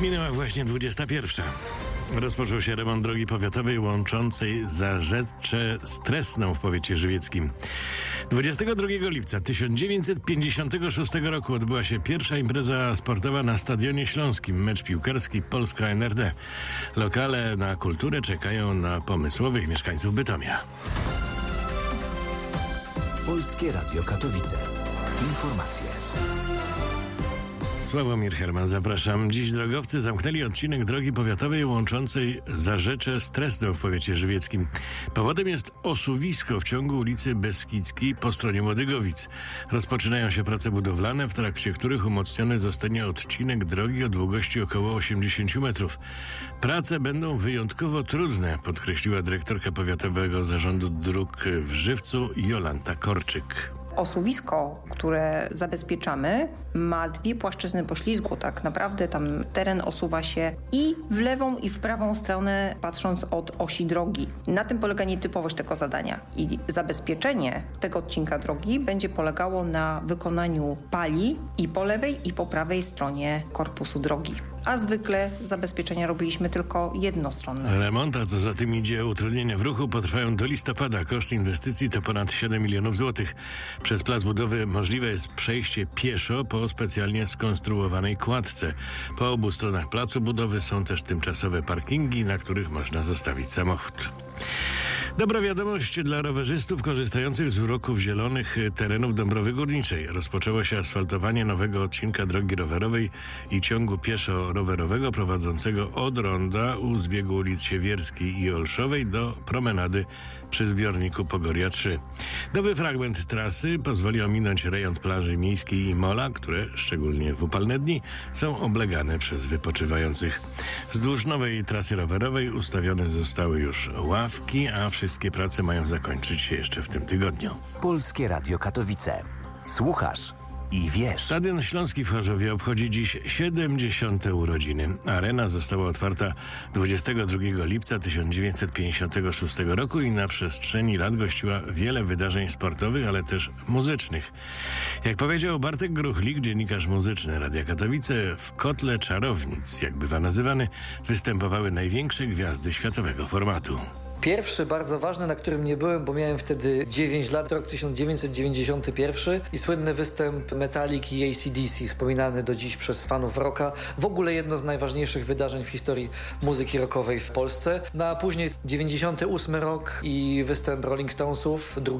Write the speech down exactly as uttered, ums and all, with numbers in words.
Minęła właśnie dwudziesta pierwsza. Rozpoczął się remont drogi powiatowej łączącej Zarzecze z Tresną w powiecie żywieckim. dwudziestego drugiego lipca tysiąc dziewięćset pięćdziesiątego szóstego roku odbyła się pierwsza impreza sportowa na Stadionie Śląskim. Mecz piłkarski Polska-N R D. Lokale na kulturę czekają na pomysłowych mieszkańców Bytomia. Polskie Radio Katowice. Informacje. Sławomir Herman, zapraszam. Dziś drogowcy zamknęli odcinek drogi powiatowej łączącej Zarzecze z Tresną w powiecie żywieckim. Powodem jest osuwisko w ciągu ulicy Beskidzkiej po stronie Młodygowic. Rozpoczynają się prace budowlane, w trakcie których umocniony zostanie odcinek drogi o długości około osiemdziesiąt metrów. Prace będą wyjątkowo trudne, podkreśliła dyrektorka Powiatowego Zarządu Dróg w Żywcu Jolanta Korczyk. Osuwisko, które zabezpieczamy, ma dwie płaszczyzny poślizgu. Tak naprawdę tam teren osuwa się i w lewą, i w prawą stronę, patrząc od osi drogi. Na tym polega nietypowość tego zadania. I zabezpieczenie tego odcinka drogi będzie polegało na wykonaniu pali i po lewej, i po prawej stronie korpusu drogi. A zwykle zabezpieczenia robiliśmy tylko jednostronne. Remont, a co za tym idzie utrudnienia w ruchu, potrwają do listopada. Koszt inwestycji to ponad siedem milionów złotych. Przez plac budowy możliwe jest przejście pieszo po specjalnie skonstruowanej kładce. Po obu stronach placu budowy są też tymczasowe parkingi, na których można zostawić samochód. Dobra wiadomość dla rowerzystów korzystających z uroków zielonych terenów Dąbrowy Górniczej. Rozpoczęło się asfaltowanie nowego odcinka drogi rowerowej i ciągu pieszo-rowerowego prowadzącego od ronda u zbiegu ulic Siewierskiej i Olszowej do promenady przy zbiorniku Pogoria trzy. Nowy fragment trasy pozwoli ominąć rejon plaży miejskiej i mola, które, szczególnie w upalne dni, są oblegane przez wypoczywających. Wzdłuż nowej trasy rowerowej ustawione zostały już ławki, a wszystkie prace mają zakończyć się jeszcze w tym tygodniu. Polskie Radio Katowice. Słuchasz i wiesz. Stadion Śląski w Chorzowie obchodzi dziś siedemdziesiąte urodziny. Arena została otwarta dwudziestego drugiego lipca tysiąc dziewięćset pięćdziesiątego szóstego roku i na przestrzeni lat gościła wiele wydarzeń sportowych, ale też muzycznych. Jak powiedział Bartek Gruchlik, dziennikarz muzyczny Radia Katowice, w kotle czarownic, jak bywa nazywany, występowały największe gwiazdy światowego formatu. Pierwszy, bardzo ważny, na którym nie byłem, bo miałem wtedy dziewięć lat, rok tysiąc dziewięćset dziewięćdziesiąty pierwszy i słynny występ Metallic i A C D C, wspominany do dziś przez fanów rocka. W ogóle jedno z najważniejszych wydarzeń w historii muzyki rockowej w Polsce. No a później dziewięćdziesiąty ósmy rok i występ Rolling Stonesów, drugi